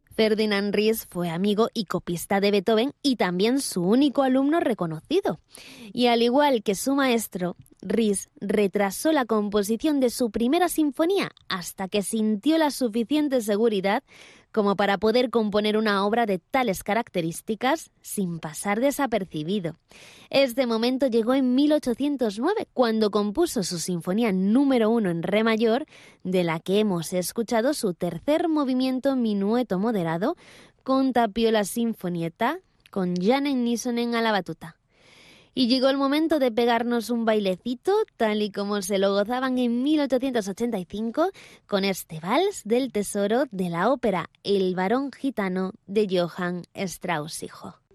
Ferdinand Ries fue amigo y copista de Beethoven y también su único alumno reconocido. Y al igual que su maestro, Ries retrasó la composición de su primera sinfonía hasta que sintió la suficiente seguridad como para poder componer una obra de tales características sin pasar desapercibido. Este momento llegó en 1809, cuando compuso su sinfonía número 1 en re mayor, de la que hemos escuchado su tercer movimiento minueto moderado, con Tapiola Sinfonietta, con Janne Nissonen a la batuta. Y llegó el momento de pegarnos un bailecito, tal y como se lo gozaban en 1885, con este vals del tesoro de la ópera El varón gitano de Johann Strauss hijo.